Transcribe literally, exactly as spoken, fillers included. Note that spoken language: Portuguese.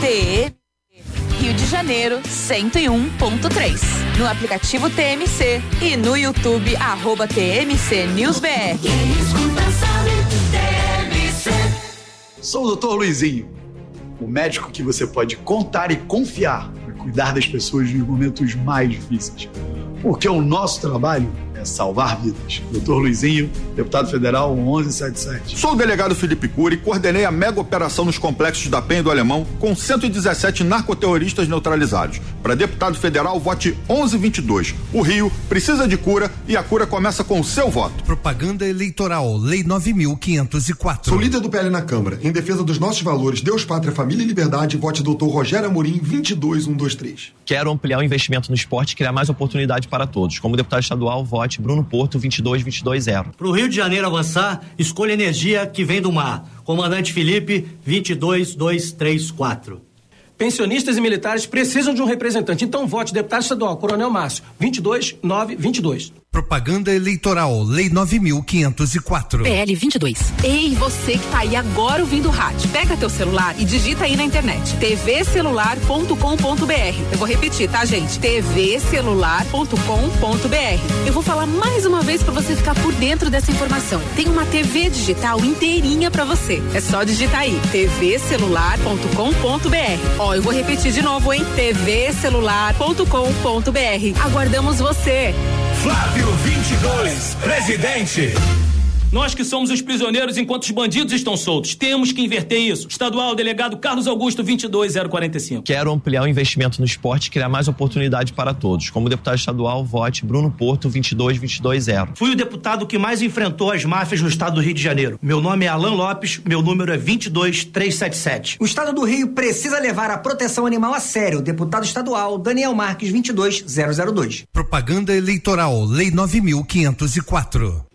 T E Rio de Janeiro cento e um ponto três. No aplicativo T M C e no YouTube arroba T M C News B R. Quem escuta sabe, T M C. Sou o doutor Luizinho, o médico que você pode contar e confiar para cuidar das pessoas nos momentos mais difíceis. Porque o nosso trabalho é salvar vidas. doutor Luizinho, deputado federal onze setenta e sete. Sou o delegado Felipe Cury e coordenei a mega operação nos complexos da Penha e do Alemão com cento e dezessete narcoterroristas neutralizados. Para deputado federal, vote onze vinte e dois. O Rio precisa de cura e a cura começa com o seu voto. Propaganda eleitoral, Lei nove mil quinhentos e quatro. Sou líder do P L na Câmara. Em defesa dos nossos valores, Deus, Pátria, Família e Liberdade, vote doutor Rogério Amorim vinte e dois um dois três. Quero ampliar o investimento no esporte e criar mais oportunidade para todos. Como deputado estadual, vote Bruno Porto vinte e dois vinte e dois zero. Para o Rio de Janeiro avançar, escolha energia que vem do mar. Comandante Felipe vinte e dois dois três quatro. Pensionistas e militares precisam de um representante, então vote deputado estadual Coronel Márcio vinte e dois nove vinte e dois. Propaganda eleitoral, Lei nove mil quinhentos e quatro. P L vinte e dois. Ei, você que tá aí agora ouvindo o rádio, pega teu celular e digita aí na internet t v celular ponto com ponto b r. Eu vou repetir, tá, gente? t v celular ponto com ponto b r. Eu vou falar mais uma vez pra você ficar por dentro dessa informação. Tem uma T V digital inteirinha pra você. É só digitar aí t v celular ponto com ponto b r. Ó, eu vou repetir de novo, hein? t v celular ponto com ponto b r. Aguardamos você. Flávio vinte e dois, presidente. Nós que somos os prisioneiros enquanto os bandidos estão soltos. Temos que inverter isso. Estadual, delegado Carlos Augusto vinte e dois zero quarenta e cinco. Quero ampliar o investimento no esporte e criar mais oportunidade para todos. Como deputado estadual, vote Bruno Porto vinte e dois vinte e dois zero. Fui o deputado que mais enfrentou as máfias no estado do Rio de Janeiro. Meu nome é Alan Lopes, meu número é vinte e dois trezentos e setenta e sete. O estado do Rio precisa levar a proteção animal a sério. Deputado estadual Daniel Marques vinte e dois zero zero dois. Propaganda eleitoral, Lei nove mil quinhentos e quatro.